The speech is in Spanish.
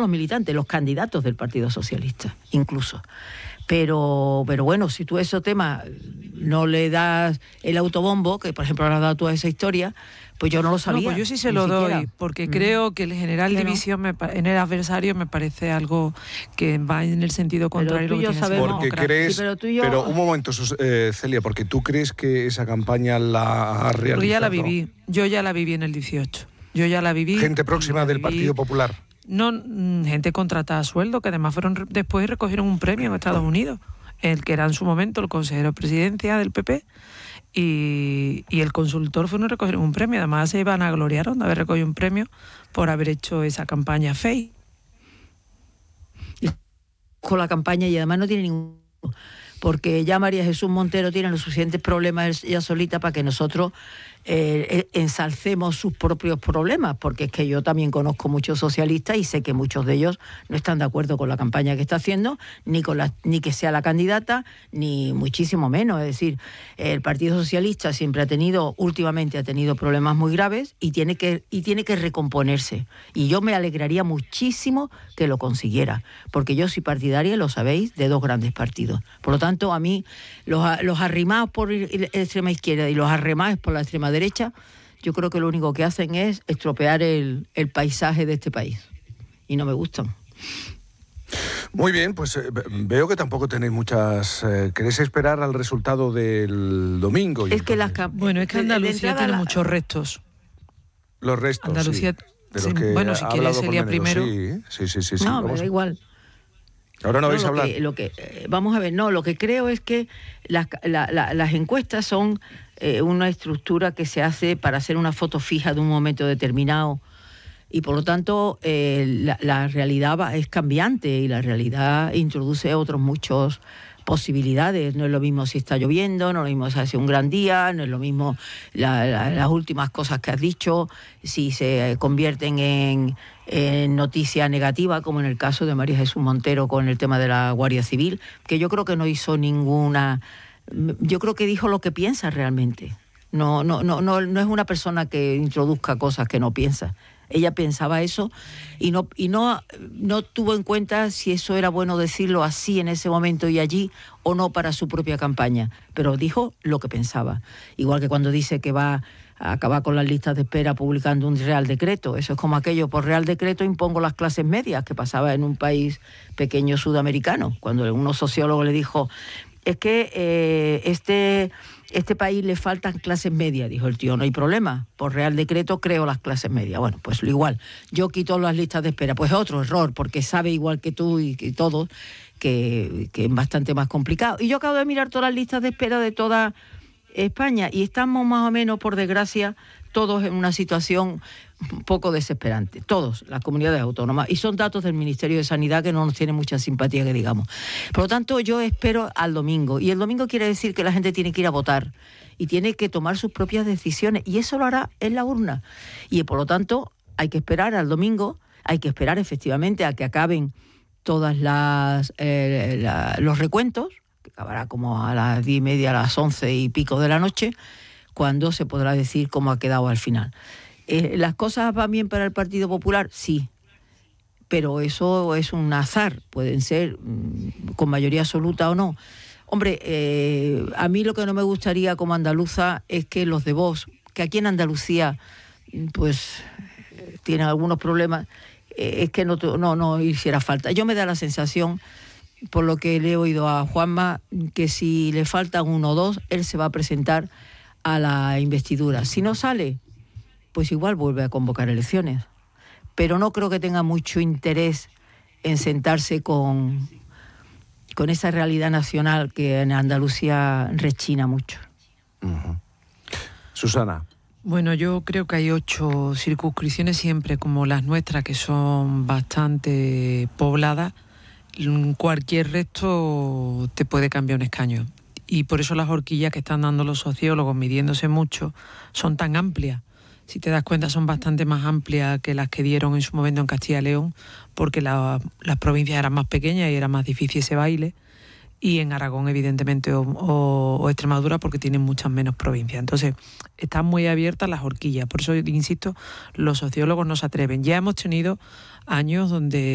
los militantes, los candidatos del Partido Socialista, incluso. Pero bueno, si tú a ese tema no le das el autobombo, que por ejemplo le has dado tú a esa historia, pues yo no lo sabía. No, pues yo sí se lo doy, porque creo que el general división en el adversario me parece algo que va en el sentido contrario. Pero tú y yo sabemos, porque crees, pero un momento, Celia, porque tú crees que esa campaña la ha realizado. Porque ya la viví, yo ya la viví en el 18. Yo ya la viví. Gente próxima del Partido Popular. No, gente contratada a sueldo, que además fueron después y recogieron un premio en Estados Unidos, el que era en su momento el consejero de presidencia del PP, y el consultor fueron a recoger un premio. Además se iban a gloriar de haber recogido un premio por haber hecho esa campaña FEI. Con la campaña, y además no tiene ningún... Porque ya María Jesús Montero tiene los suficientes problemas ella solita para que nosotros ensalcemos sus propios problemas, porque es que yo también conozco muchos socialistas y sé que muchos de ellos no están de acuerdo con la campaña que está haciendo, ni que sea la candidata, ni muchísimo menos. Es decir, el Partido Socialista siempre últimamente ha tenido problemas muy graves y tiene que recomponerse. Y yo me alegraría muchísimo que lo consiguiera, porque yo soy partidaria, lo sabéis, de dos grandes partidos. Por lo tanto, a mí, los arrimados por la extrema izquierda y los arremados por la extrema derecha, yo creo que lo único que hacen es estropear el paisaje de este país. Y no me gustan. Muy bien, pues veo que tampoco tenéis muchas... ¿Queréis esperar al resultado del domingo? Es que bueno, es que Andalucía tiene muchos restos. Los restos, Andalucía, sí. Que bueno, si quieres el día primero... Sí. No, me da igual. Ahora no vais a hablar. Vamos a ver, lo que creo es que las encuestas son una estructura que se hace para hacer una foto fija de un momento determinado, y por lo tanto la realidad es cambiante, y la realidad introduce otros muchos posibilidades. No es lo mismo si está lloviendo, no es lo mismo si hace un gran día, no es lo mismo las últimas cosas que has dicho, si se convierten en noticia negativa, como en el caso de María Jesús Montero con el tema de la Guardia Civil, que yo creo que no hizo ninguna... Yo creo que dijo lo que piensa realmente. No es una persona que introduzca cosas que no piensa. Ella pensaba eso y no tuvo en cuenta si eso era bueno decirlo así en ese momento y allí o no para su propia campaña, pero dijo lo que pensaba. Igual que cuando dice que va a acabar con las listas de espera publicando un real decreto. Eso es como aquello, por real decreto impongo las clases medias, que pasaba en un país pequeño sudamericano, cuando unos sociólogos le dijo, es que este país le faltan clases medias. Dijo el tío, no hay problema, por real decreto creo las clases medias. Bueno, pues lo igual, yo quito las listas de espera. Pues otro error, porque sabe igual que tú y que todos que es bastante más complicado. Y yo acabo de mirar todas las listas de espera de toda España y estamos más o menos, por desgracia, todos en una situación un poco desesperante, todos, las comunidades autónomas, y son datos del Ministerio de Sanidad que no nos tiene mucha simpatía, que digamos. Por lo tanto, yo espero al domingo, y el domingo quiere decir que la gente tiene que ir a votar y tiene que tomar sus propias decisiones, y eso lo hará en la urna. Y por lo tanto, hay que esperar al domingo, hay que esperar efectivamente a que acaben todas los recuentos, que acabará como a las 10:30, a las 11 y pico de la noche, cuando se podrá decir cómo ha quedado al final. ¿Las cosas van bien para el Partido Popular? Sí, pero eso es un azar, pueden ser con mayoría absoluta o no. Hombre, a mí lo que no me gustaría como andaluza es que los de Vox, que aquí en Andalucía pues tienen algunos problemas, es que no hiciera falta. Yo me da la sensación, por lo que le he oído a Juanma, que si le faltan 1 o 2, él se va a presentar a la investidura. Si no sale, pues igual vuelve a convocar elecciones. Pero no creo que tenga mucho interés en sentarse con esa realidad nacional que en Andalucía rechina mucho. Uh-huh. Susana. Bueno, yo creo que hay 8 circunscripciones siempre, como las nuestras, que son bastante pobladas. Cualquier resto te puede cambiar un escaño. Y por eso las horquillas que están dando los sociólogos, midiéndose mucho, son tan amplias. Si te das cuenta, son bastante más amplias que las que dieron en su momento en Castilla y León, porque las provincias eran más pequeñas y era más difícil ese baile. Y en Aragón, evidentemente, o Extremadura, porque tienen muchas menos provincias. Entonces, están muy abiertas las horquillas. Por eso, insisto, los sociólogos no se atreven. Ya hemos tenido años donde